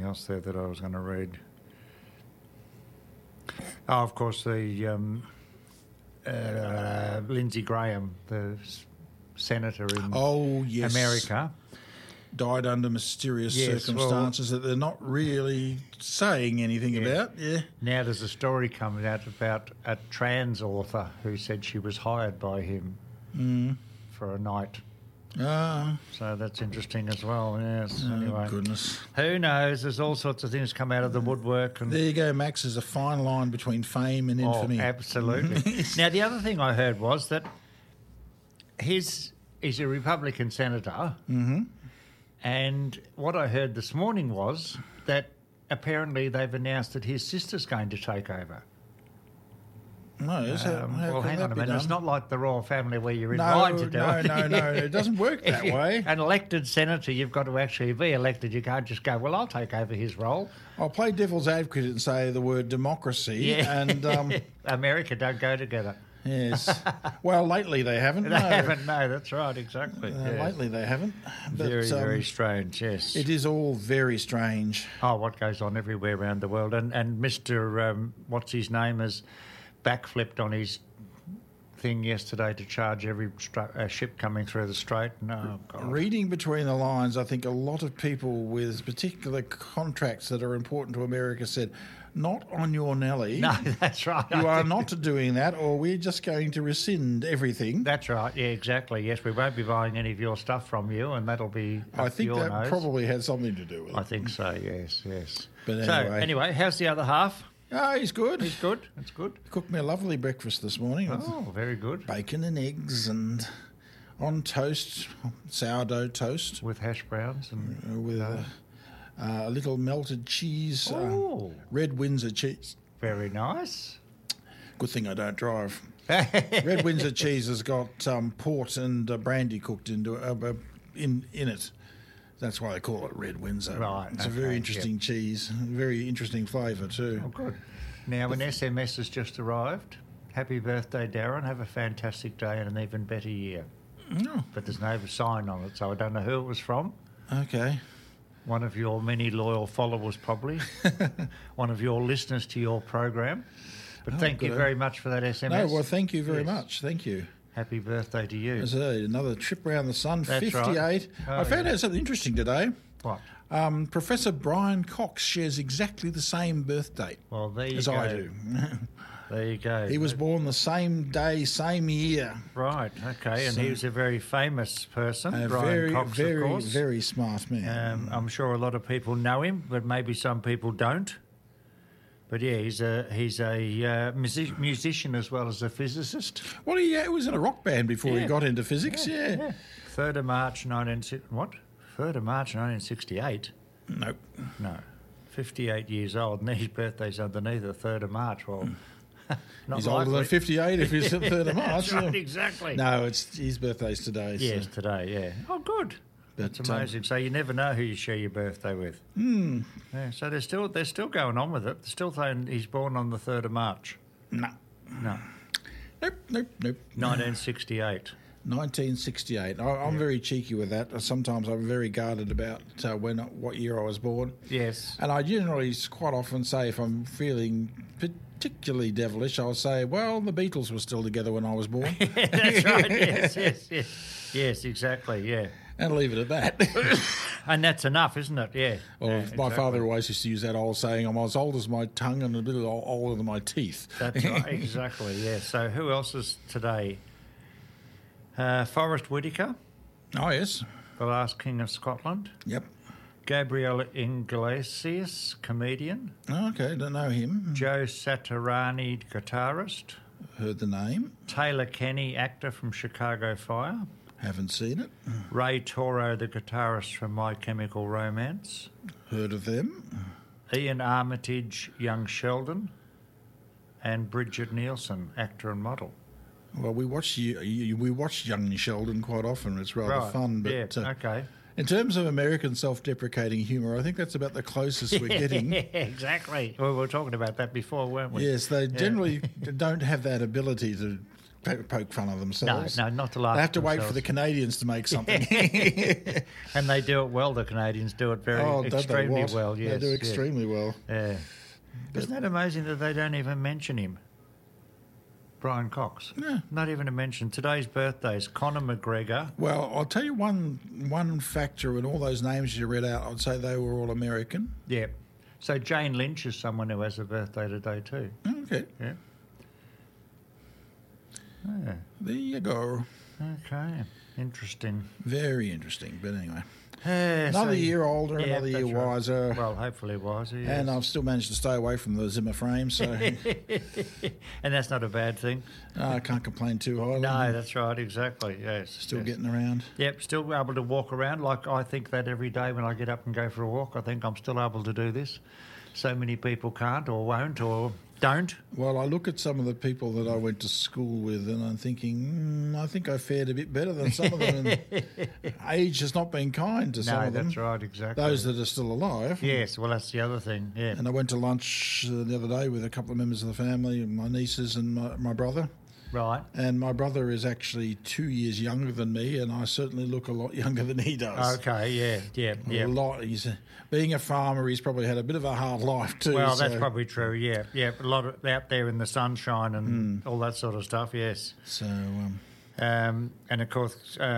else there that I was going to read. Oh, of course, the Lindsey Graham, the senator in America. Died under mysterious circumstances that they're not really saying anything about. Yeah. Now there's a story coming out about a trans author who said she was hired by him for a night. So that's interesting as well, yes. Anyway, goodness. Who knows? There's all sorts of things come out of the woodwork. And there you go, Max. There's a fine line between fame and infamy. Oh, absolutely. Now, the other thing I heard was that he's a Republican senator, and what I heard this morning was that apparently they've announced that his sister's going to take over. No, well, hang on a minute. It's not like the royal family where you're in line to do it. No. It doesn't work that way. An elected senator, you've got to actually be elected. You can't just go, well, I'll take over his role. I'll play devil's advocate and say the word democracy. And America don't go together. Yes. Well, lately they haven't. They haven't, no, that's right, exactly. Lately they haven't. But, very strange, yes. It is all very strange. Oh, what goes on everywhere around the world. And Mr. What's his name has backflipped on his thing yesterday to charge every ship coming through the strait. No, God. Reading between the lines, I think a lot of people with particular contracts that are important to America said, not on your Nelly. No, that's right. You are not doing that, or we're just going to rescind everything. That's right. Yeah, exactly. Yes, we won't be buying any of your stuff from you, and that'll be I think your that nose. Probably had something to do with it. I think so, yes. But anyway, how's the other half? Oh, he's good. He's good. That's good. Cooked me a lovely breakfast this morning. Oh, very good. Bacon and eggs and on toast, sourdough toast. With hash browns and... with a little melted cheese, red Windsor cheese. Very nice. Good thing I don't drive. Red Windsor cheese has got port and brandy cooked into in it. That's why they call it Red Windsor. Right. It's a very interesting cheese, very interesting flavour too. Oh, good. Now, an SMS has just arrived. Happy birthday, Darren. Have a fantastic day and an even better year. Oh. But there's no sign on it, so I don't know who it was from. Okay. One of your many loyal followers, probably. One of your listeners to your program. But thank you very much for that SMS. No, well, thank you very much. Thank you. Happy birthday to you. There's another trip around the sun, That's 58. Right. I found out something interesting today. What? Professor Brian Cox shares exactly the same birth date as I do. There you go. He was born the same day, same year. Right, okay, and he was a very famous person, Brian Cox, very, of course. Very smart man. I'm sure a lot of people know him, but maybe some people don't. But yeah, he's a musician as well as a physicist. Well, he was in a rock band before he got into physics. Yeah. 3rd of March 1968. Nope. No, 58 years old, and his birthday's underneath the 3rd of March. Well, he's older than 58 if he's the 3rd of March. That's right, exactly. No, it's his birthday's today. Yes, today. Yeah. Oh, good. That's amazing. So you never know who you share your birthday with. Yeah, so they're still going on with it. They're still saying he's born on the 3rd of March. No. Nope. 1968. 1968. I'm very cheeky with that. Sometimes I'm very guarded about what year I was born. Yes. And I generally quite often say, if I'm feeling particularly devilish, I'll say, well, the Beatles were still together when I was born. That's right. Yes, exactly, yeah. And leave it at that. And that's enough, isn't it? Yeah. Well, my father always used to use that old saying, I'm as old as my tongue and a bit older than my teeth. That's right, exactly, yeah. So who else is today? Forrest Whitaker. Oh, yes. The last King of Scotland. Yep. Gabriel Iglesias, comedian. Oh, okay, don't know him. Joe Satriani, guitarist. Heard the name. Taylor Kenny, actor from Chicago Fire. Haven't seen it. Ray Toro, the guitarist from My Chemical Romance. Heard of them. Ian Armitage, young Sheldon. And Bridget Nielsen, actor and model. Well, we watch young Sheldon quite often. It's rather fun. But, okay. In terms of American self-deprecating humour, I think that's about the closest we're getting. Yeah, exactly. Well, we were talking about that before, weren't we? Yes, they generally don't have that ability to poke fun of themselves. No, not to laugh. They have to at wait themselves. for the Canadians to make something. And they do it well. The Canadians do it extremely well. Yes, they do extremely well. Yeah. Isn't that amazing that they don't even mention him? Brian Cox. Yeah. Not even to mention. Today's birthday is Conor McGregor. Well, I'll tell you one factor in all those names you read out. I'd say they were all American. Yeah. So Jane Lynch is someone who has a birthday today too. Okay. Yeah. Yeah. There you go. Okay. Interesting. Very interesting. But anyway. Another year older, another year wiser. Well, hopefully wiser, yes. And I've still managed to stay away from the Zimmer frame, so... And that's not a bad thing. I can't complain too highly. No, that's right, exactly, yes. Still getting around. Yep, still able to walk around. Like, I think that every day when I get up and go for a walk, I think I'm still able to do this. So many people can't or won't or don't. Well, I look at some of the people that I went to school with and I'm thinking, I think I fared a bit better than some of them. And age has not been kind to some of them. No, that's right, exactly. Those that are still alive. Yes, well, that's the other thing, yeah. And I went to lunch the other day with a couple of members of the family, my nieces and my brother. Right. And my brother is actually 2 years younger than me, and I certainly look a lot younger than he does. Okay, yeah. A lot. Being a farmer, he's probably had a bit of a hard life too. Well, that's probably true, yeah. A lot of out there in the sunshine and all that sort of stuff, yes. So, and of course,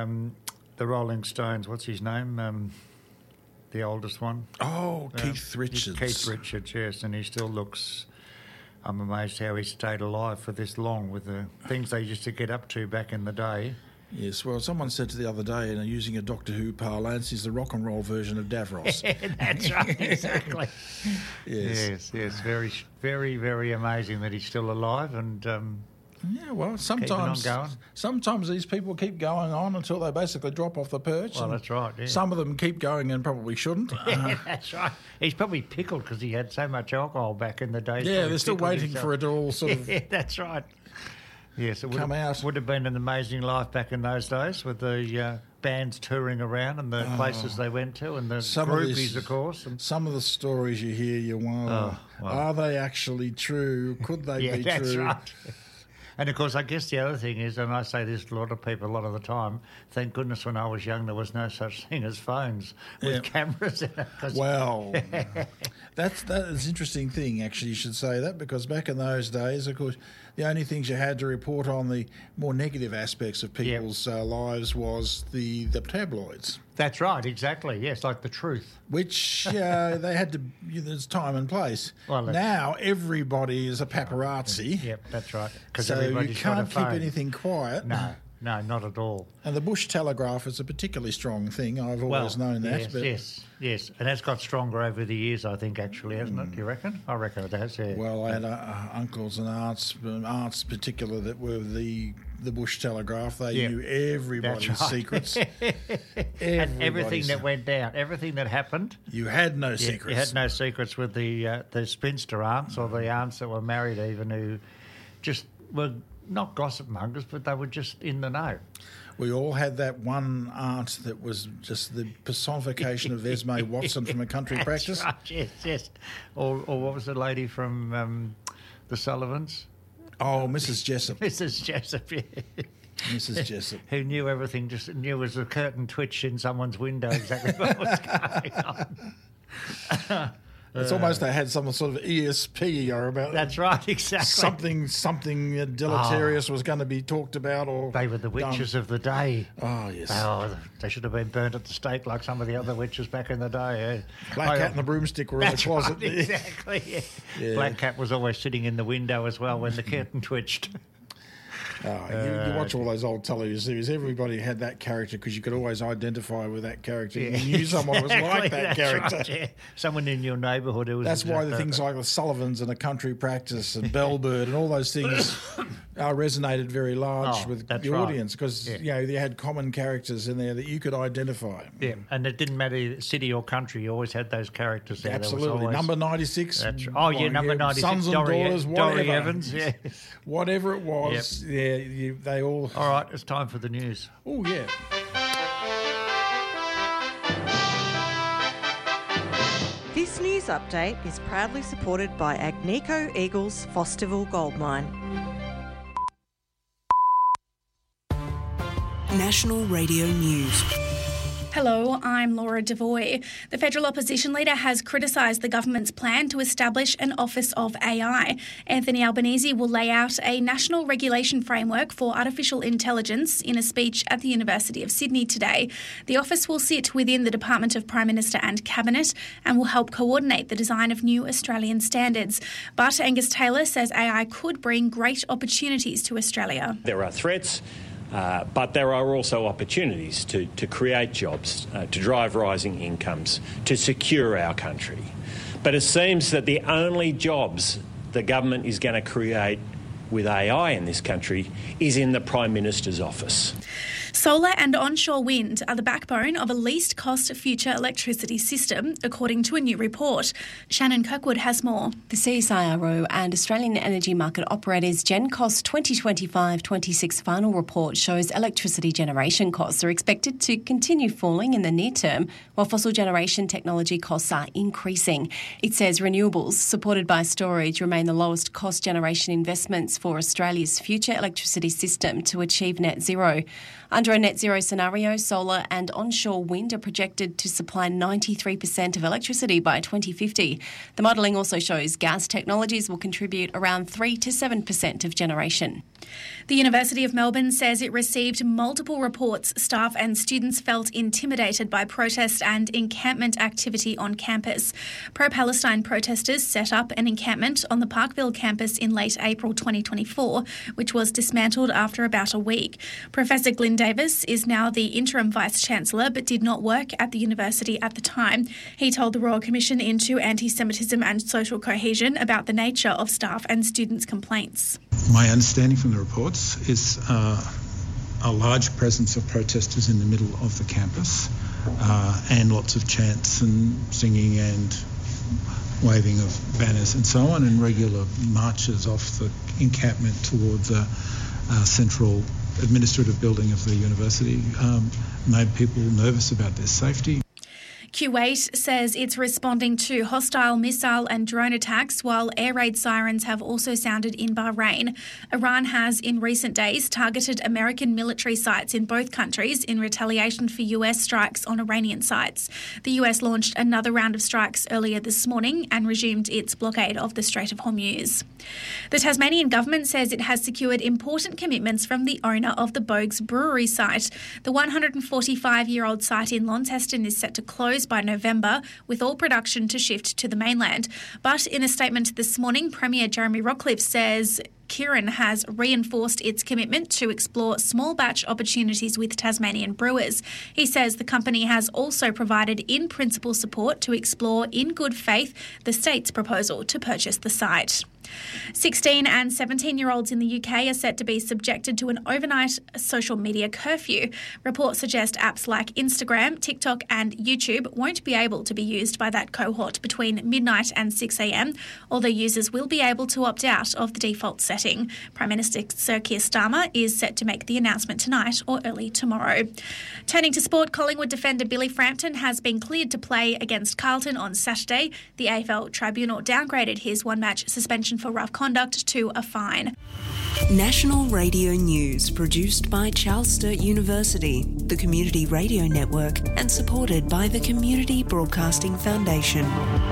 the Rolling Stones, what's his name? The oldest one? Oh, Keith Richards. Keith Richards, yes, and he still looks... I'm amazed how he stayed alive for this long with the things they used to get up to back in the day. Yes, well, someone said to the other day, and using a Doctor Who parlance, he's the rock and roll version of Davros. That's right, exactly. Yes. Yes, very, very, very amazing that he's still alive and... yeah, well, sometimes these people keep going on until they basically drop off the perch. Well, that's right, yeah. Some of them keep going and probably shouldn't. That's right. He's probably pickled because he had so much alcohol back in the day. Yeah, they're still waiting for it to all sort of... Yeah, that's right. Yes, it would have been an amazing life back in those days with the bands touring around and the places they went to and the groupies, of course. And some of the stories you hear, you wonder, are they actually true? Could they be that's true? Right. And, of course, I guess the other thing is, and I say this to a lot of people a lot of the time, thank goodness when I was young there was no such thing as phones with cameras in it. Well, that is an interesting thing, actually, you should say that, because back in those days, of course, the only things you had to report on the more negative aspects of people's lives was the tabloids. That's right, exactly, yes, like the Truth. Which they had to, there's time and place. Well, now everybody is a paparazzi. Yep, that's right. So you can't keep anything quiet. No, not at all. And the Bush Telegraph is a particularly strong thing. I've always known that. Yes. And that's got stronger over the years, I think, actually, hasn't it? Do you reckon? I reckon it has, yeah. Well, I had uncles and aunts in particular, that were the Bush Telegraph. They knew everybody's secrets. And everything that went down, everything that happened. You had no secrets. You had no secrets with the spinster aunts or the aunts that were married even, who just were not gossip mongers, but they were just in the know. We all had that one aunt that was just the personification of Esme Watson from A Country Practice. Right, yes. Or what was the lady from the Sullivans? Oh, Mrs. Jessup. Mrs. Jessup, yeah. Mrs. Jessup. Who knew everything, just knew as a curtain twitched in someone's window exactly what was going on. It's almost they had some sort of ESP or about. That's right, exactly. Something deleterious was going to be talked about, or they were the witches of the day. Oh yes. They should have been burnt at the stake like some of the other witches back in the day. Yeah. Black Cat and the broomstick were in the closet. Right, exactly. Yeah. Black Cat was always sitting in the window as well when the curtain twitched. You watch all those old television series, everybody had that character because you could always identify with that character. You knew someone was like that character. Right, yeah. Someone in your neighbourhood who was. That's why the things like the Sullivans and A Country Practice and Bellbird and all those things resonated very large with the audience because you had common characters in there that you could identify. Yeah, and it didn't matter city or country, you always had those characters there. Absolutely. Always... Number 96. Number 96. Sons and daughters, whatever. Dory Evans, whatever it was, they all... All right, it's time for the news. Oh, yeah. This news update is proudly supported by Agnico Eagles Fosterville Gold Mine. National Radio News. Hello, I'm Laura Devoy. The federal opposition leader has criticised the government's plan to establish an Office of AI. Anthony Albanese will lay out a national regulation framework for artificial intelligence in a speech at the University of Sydney today. The office will sit within the Department of Prime Minister and Cabinet and will help coordinate the design of new Australian standards. But Angus Taylor says AI could bring great opportunities to Australia. There are threats. But there are also opportunities to create jobs, to drive rising incomes, to secure our country. But it seems that the only jobs the government is going to create with AI in this country is in the Prime Minister's office. Solar and onshore wind are the backbone of a least-cost future electricity system, according to a new report. Shannon Kirkwood has more. The CSIRO and Australian Energy Market Operators GenCost 2025-26 final report shows electricity generation costs are expected to continue falling in the near term, while fossil generation technology costs are increasing. It says renewables, supported by storage, remain the lowest cost generation investments for Australia's future electricity system to achieve net zero. Under a net zero scenario, solar and onshore wind are projected to supply 93% of electricity by 2050. The modelling also shows gas technologies will contribute around 3 to 7% of generation. The University of Melbourne says it received multiple reports staff and students felt intimidated by protest and encampment activity on campus. Pro-Palestine protesters set up an encampment on the Parkville campus in late April 2024, which was dismantled after about a week. Professor Glyn Davis is now the interim Vice-Chancellor but did not work at the university at the time. He told the Royal Commission into Anti-Semitism and Social Cohesion about the nature of staff and students' complaints. My understanding from the reports is a large presence of protesters in the middle of the campus and lots of chants and singing and waving of banners and so on, and regular marches off the encampment toward the central administrative building of the university made people nervous about their safety. Kuwait says it's responding to hostile missile and drone attacks, while air raid sirens have also sounded in Bahrain. Iran has in recent days targeted American military sites in both countries in retaliation for US strikes on Iranian sites. The US launched another round of strikes earlier this morning and resumed its blockade of the Strait of Hormuz. The Tasmanian government says it has secured important commitments from the owner of the Bogues Brewery site. The 145-year-old site in Launceston is set to close by November, with all production to shift to the mainland. But in a statement this morning, Premier Jeremy Rockliff says Kirin has reinforced its commitment to explore small batch opportunities with Tasmanian brewers. He says the company has also provided in-principle support to explore in good faith the state's proposal to purchase the site. 16 and 17-year-olds in the UK are set to be subjected to an overnight social media curfew. Reports suggest apps like Instagram, TikTok and YouTube won't be able to be used by that cohort between midnight and 6 a.m, although users will be able to opt out of the default setting. Prime Minister Sir Keir Starmer is set to make the announcement tonight or early tomorrow. Turning to sport, Collingwood defender Billy Frampton has been cleared to play against Carlton on Saturday. The AFL Tribunal downgraded his one-match suspension for rough conduct to a fine. National Radio News, produced by Charles Sturt University, the Community Radio Network, and supported by the Community Broadcasting Foundation.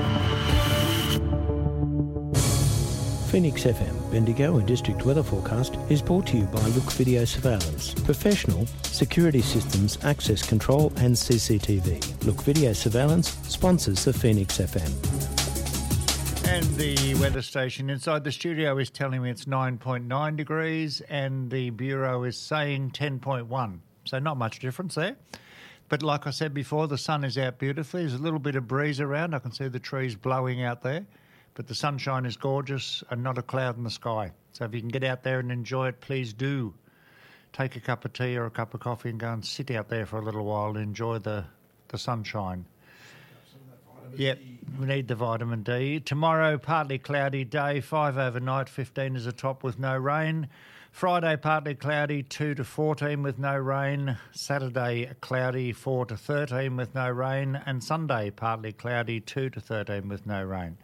Phoenix FM, Bendigo and District Weather Forecast is brought to you by Look Video Surveillance. Professional security systems, access control and CCTV. Look Video Surveillance sponsors the Phoenix FM. And the weather station inside the studio is telling me it's 9.9 degrees and the Bureau is saying 10.1. So not much difference there. But like I said before, the sun is out beautifully. There's a little bit of breeze around. I can see the trees blowing out there. But the sunshine is gorgeous and not a cloud in the sky. So if you can get out there and enjoy it, please do. Take a cup of tea or a cup of coffee and go and sit out there for a little while and enjoy the sunshine. Yep, we need the vitamin D. Tomorrow, partly cloudy day, 5 overnight, 15 is a top with no rain. Friday, partly cloudy, 2 to 14 with no rain. Saturday, cloudy, 4 to 13 with no rain. And Sunday, partly cloudy, 2 to 13 with no rain.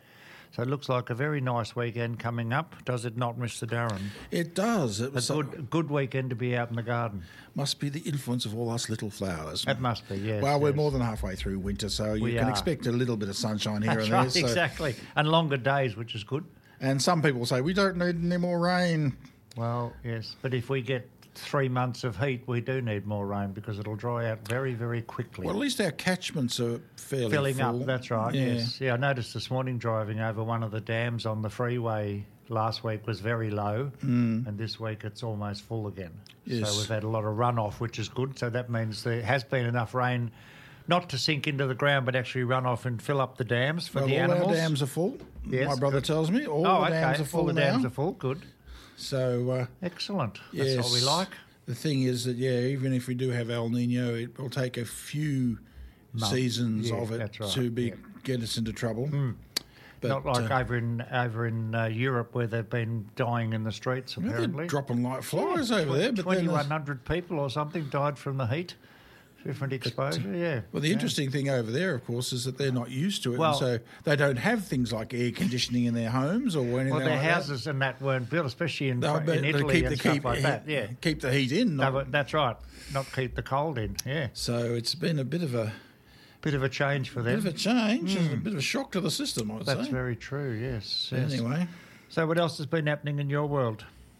So it looks like a very nice weekend coming up, does it not, Mr. Darren? It does. It was a good weekend to be out in the garden. Must be the influence of all us little flowers. It must be, yes. Well, we're more than halfway through winter, so you can expect a little bit of sunshine here and there. Right, exactly. And longer days, which is good. And some people say, we don't need any more rain. Well, yes, but if we get 3 months of heat, we do need more rain because it'll dry out very, very quickly. Well, at least our catchments are fairly filling full. up, that's right, yes. Yeah, I noticed this morning driving over one of the dams on the freeway last week was very low, and this week it's almost full again. Yes. So we've had a lot of runoff, which is good. So that means there has been enough rain not to sink into the ground, but actually run off and fill up the dams for the animals. All our dams are full, yes, my brother tells me. All the dams are full all the now. dams are full, good. So excellent. That's what we like. The thing is that, even if we do have El Nino, it will take a few seasons of it to get us into trouble. But, not like over in Europe where they've been dying in the streets, apparently. They're dropping like flies over there. But 2,100 people or something died from the heat. Different exposure, Well, the interesting thing over there, of course, is that they're not used to it, and so they don't have things like air conditioning in their homes or anything like that. Well, their houses and that weren't built, especially in Italy and stuff like that. Yeah, keep the heat in. That's right, not keep the cold in. Yeah. So it's been a bit of a change for them. Bit of a change, and a bit of a shock to the system, I would say. That's very true. Yes. Anyway, so what else has been happening in your world?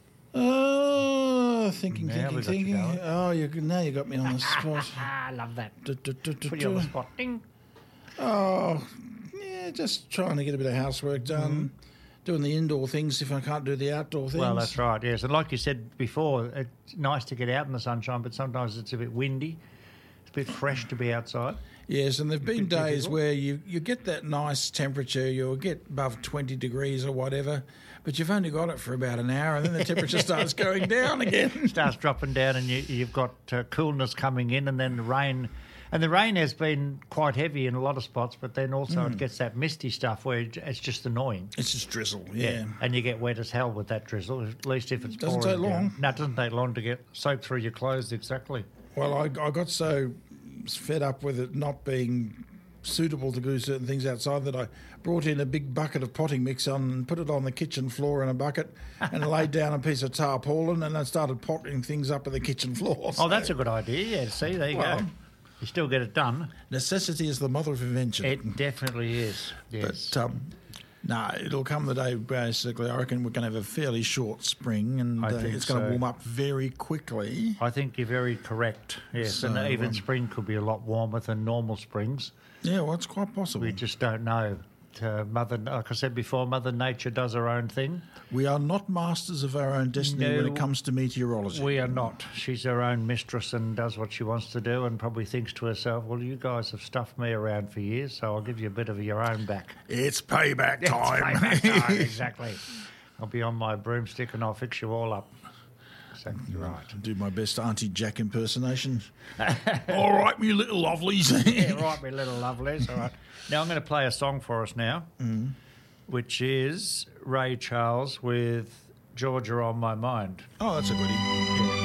Thinking. Oh, now you got me on the spot. I love that. Put you on the spot. Ding. Oh, yeah, just trying to get a bit of housework done. Doing the indoor things if I can't do the outdoor things. Well, that's right, yes. And like you said before, it's nice to get out in the sunshine, but sometimes it's a bit windy. It's a bit fresh to be outside. Yes, and there have been days where you get that nice temperature, you'll get above 20 degrees or whatever, but you've only got it for about an hour, and then the temperature starts going down again. Starts dropping down, and you've got coolness coming in, and then the rain. And the rain has been quite heavy in a lot of spots, but then also it gets that misty stuff where it's just annoying. It's just drizzle, yeah. And you get wet as hell with that drizzle, at least if it's pouring. Doesn't take long. No, it doesn't take long to get soaked through your clothes, exactly. Well, I got so fed up with it not being suitable to do certain things outside that I brought in a big bucket of potting mix and put it on the kitchen floor in a bucket and laid down a piece of tarpaulin and I started potting things up on the kitchen floor. So, that's a good idea, yeah. See, there you go. You still get it done. Necessity is the mother of invention. It definitely is, yes. But, no, it'll come the day, basically, I reckon we're going to have a fairly short spring and it's going to warm up very quickly. I think you're very correct, yes. So, and even spring could be a lot warmer than normal springs. Yeah, well, it's quite possible. We just don't know. Like I said before, Mother Nature does her own thing. We are not masters of our own destiny when it comes to meteorology. We are not. She's her own mistress and does what she wants to do and probably thinks to herself, well, you guys have stuffed me around for years, so I'll give you a bit of your own back. It's payback time. It's payback time, exactly. I'll be on my broomstick and I'll fix you all up. Exactly right. I'll do my best Auntie Jack impersonation. All right, me little lovelies. Yeah, right, me little lovelies. All right. Now I'm going to play a song for us now, which is Ray Charles with Georgia on My Mind. Oh, that's a goodie. Yeah.